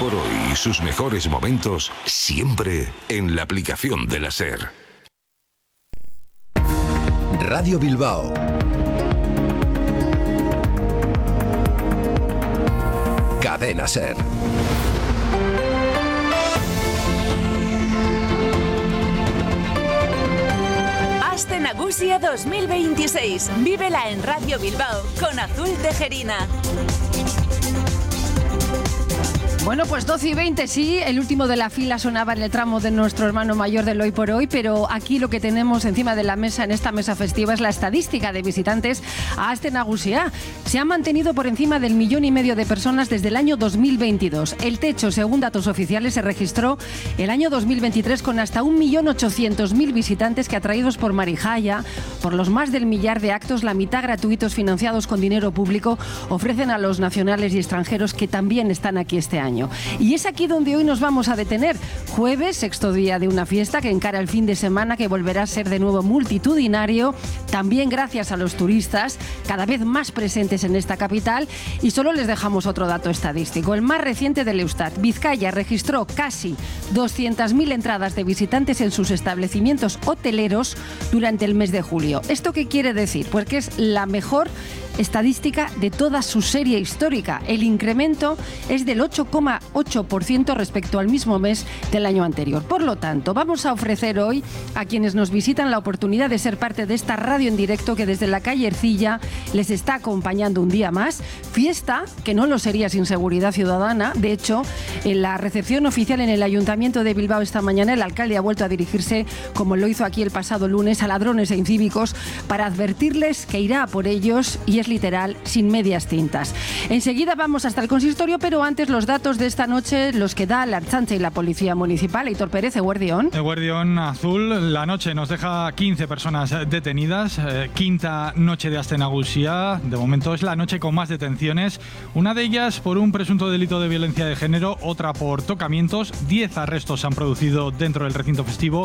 por hoy y sus mejores momentos siempre en la aplicación de la SER. Radio Bilbao. Cadena SER. Aste Nagusia 2026. Vívela en Radio Bilbao con Azul Tejerina. Bueno, pues 12:20, sí, el último de la fila sonaba en el tramo de nuestro hermano mayor del Hoy por Hoy, pero aquí lo que tenemos encima de la mesa, en esta mesa festiva, es la estadística de visitantes a Aste Nagusia. Se han mantenido por encima del 1,5 millones de personas desde el año 2022. El techo, según datos oficiales, se registró el año 2023 con hasta 1.800.000 visitantes que, atraídos por Marijaya, por los más del millar de actos, la mitad gratuitos financiados con dinero público, ofrecen a los nacionales y extranjeros que también están aquí este año. Y es aquí donde hoy nos vamos a detener. Jueves, sexto día de una fiesta que encara el fin de semana, que volverá a ser de nuevo multitudinario, también gracias a los turistas, cada vez más presentes en esta capital. Y solo les dejamos otro dato estadístico, el más reciente del Eustat. Vizcaya registró casi 200.000 entradas de visitantes en sus establecimientos hoteleros durante el mes de julio. ¿Esto qué quiere decir? Pues que es la mejor estadística de toda su serie histórica. El incremento es del 8,8% respecto al mismo mes del año anterior. Por lo tanto, vamos a ofrecer hoy a quienes nos visitan la oportunidad de ser parte de esta radio en directo que desde la calle Ercilla les está acompañando un día más. Fiesta que no lo sería sin seguridad ciudadana. De hecho, en la recepción oficial en el Ayuntamiento de Bilbao esta mañana, el alcalde ha vuelto a dirigirse, como lo hizo aquí el pasado lunes, a ladrones e incívicos para advertirles que irá a por ellos, y es literal, sin medias tintas. Enseguida vamos hasta el consistorio, pero antes los datos de esta noche, los que da la Ertzaintza y la Policía Municipal. Aitor Pérez, Eguerdión. Eguerdión, Azul. La noche nos deja 15 personas detenidas. Quinta noche de Aste Nagusia. De momento es la noche con más detenciones. Una de ellas por un presunto delito de violencia de género, otra por tocamientos. 10 arrestos se han producido dentro del recinto festivo,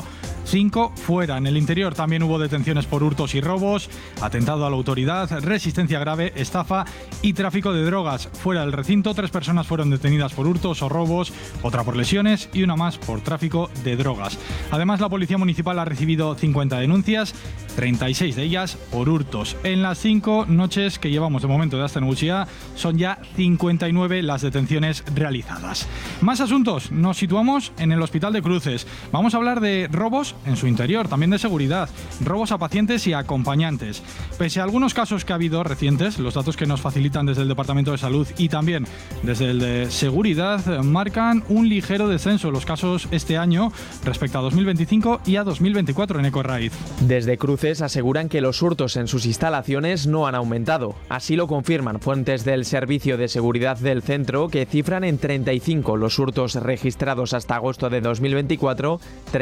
5 fuera. En el interior también hubo detenciones por hurtos y robos, atentado a la autoridad, resistencia grave, estafa y tráfico de drogas. Fuera del recinto, 3 personas fueron detenidas por hurtos o robos, otra por lesiones y una más por tráfico de drogas. Además, la Policía Municipal ha recibido 50 denuncias, 36 de ellas por hurtos. En las 5 noches que llevamos de momento de Aste Nagusia, son ya 59 las detenciones realizadas. Más asuntos. Nos situamos en el Hospital de Cruces. Vamos a hablar de robos en su interior, también de seguridad, robos a pacientes y acompañantes. Pese a algunos casos que ha habido recientes, los datos que nos facilitan desde el Departamento de Salud y también desde el de Seguridad marcan un ligero descenso en los casos este año respecto a 2025 y a 2024 en Ecorraiz. Desde Cruces aseguran que los hurtos en sus instalaciones no han aumentado. Así lo confirman fuentes del Servicio de Seguridad del centro, que cifran en 35 los hurtos registrados hasta agosto de 2024,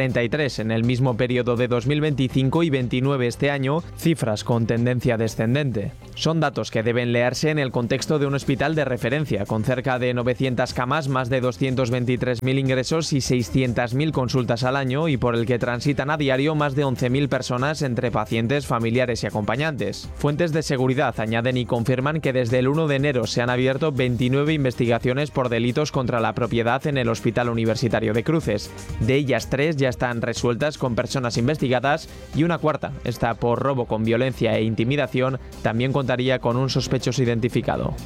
33 en el mismo periodo de 2025 y 29 este año, cifras con tendencia descendente. Son datos que deben leerse en el contexto de un hospital de referencia, con cerca de 900 camas, más de 223.000 ingresos y 600.000 consultas al año, y por el que transitan a diario más de 11.000 personas entre pacientes, familiares y acompañantes. Fuentes de seguridad añaden y confirman que desde el 1 de enero se han abierto 29 investigaciones por delitos contra la propiedad en el Hospital Universitario de Cruces. De ellas, 3 ya están resueltas con personas investigadas y una cuarta está por robo con violencia e intimidación, también contaría con un sospechoso identificado.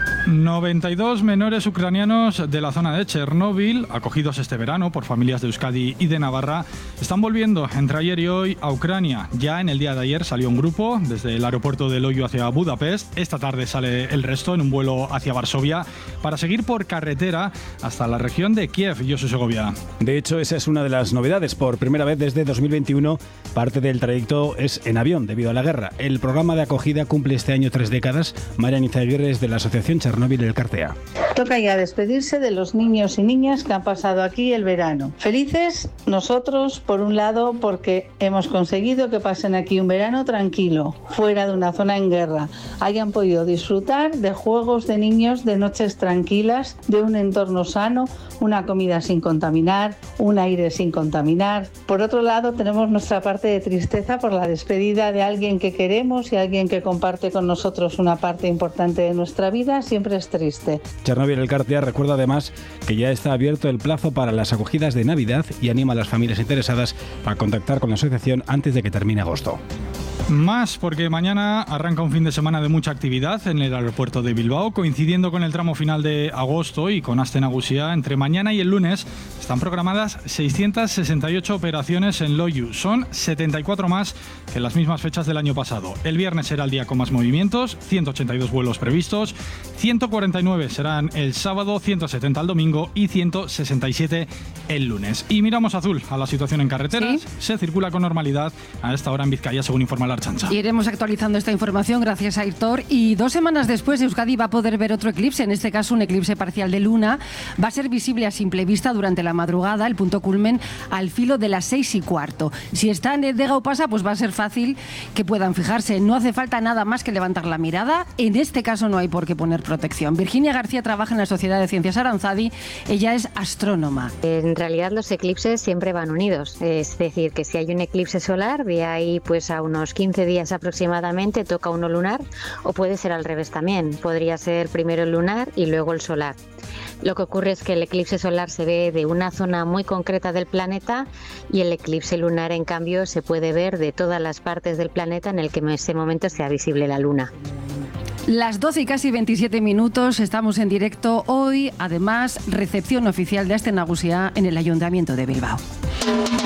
92 menores ucranianos de la zona de Chernóbil, acogidos este verano por familias de Euskadi y de Navarra, están volviendo entre ayer y hoy a Ucrania. Ya en el día de ayer salió un grupo desde el aeropuerto de Loiu hacia Budapest. Esta tarde sale el resto en un vuelo hacia Varsovia para seguir por carretera hasta la región de Kiev y Segovia. De hecho, esa es una de las novedades. Por primera vez desde 2021, parte del trayecto es en avión debido a la guerra. El programa de acogida cumple este año 3 décadas. Marian Izaguirre es de la Asociación Chernóbil Elkartea. Toca ya despedirse de los niños y niñas que han pasado aquí el verano. Felices nosotros, por un lado, porque hemos conseguido que pasen aquí un verano tranquilo, fuera de una zona en guerra. Hayan podido disfrutar de juegos de niños, de noches tranquilas, de un entorno sano, una comida sin contaminar, un aire sin contaminar. Por otro lado, tenemos nuestra parte de tristeza por la despedida de alguien que queremos y alguien que comparte con nosotros una parte importante de nuestra vida. Siempre es triste. Chernóbil Chernobyl Elkartea recuerda además que ya está abierto el plazo para las acogidas de Navidad y anima a las familias interesadas a contactar con la asociación antes de que termine agosto. Más porque mañana arranca un fin de semana de mucha actividad en el aeropuerto de Bilbao, coincidiendo con el tramo final de agosto y con Aste Nagusia. Entre mañana y el lunes están programadas 668 operaciones en Loiu. Son 74 más que las mismas fechas del año pasado. El viernes será el día con más movimientos, 182 vuelos previstos, 149 serán el sábado, 170 el domingo y 167 el lunes. Y miramos azul a la situación en carreteras. ¿Sí? Se circula con normalidad a esta hora en Vizcaya, según informa la Ertzaintza. Iremos actualizando esta información gracias a Aitor. Y 2 semanas después, Euskadi va a poder ver otro eclipse, en este caso un eclipse parcial de luna. Va a ser visible a simple vista durante la madrugada, el punto culmen al filo de las 6:15. Si están en Edega o Pasa, pues va a ser fácil que puedan fijarse. No hace falta nada más que levantar la mirada. En este caso no hay por qué poner protección. Virginia García trabaja en la Sociedad de Ciencias Aranzadi. Ella es astrónoma. En realidad los eclipses siempre van unidos. Es decir, que si hay un eclipse solar, de ahí pues a unos 15 días aproximadamente toca uno lunar, o puede ser al revés también. Podría ser primero el lunar y luego el solar. Lo que ocurre es que el eclipse solar se ve de una zona muy concreta del planeta y el eclipse lunar, en cambio, se puede ver de todas las partes del planeta en el que en ese momento sea visible la luna. Las 12 y casi 27 minutos, estamos en directo hoy. Además, recepción oficial de Aste Nagusia en el Ayuntamiento de Bilbao.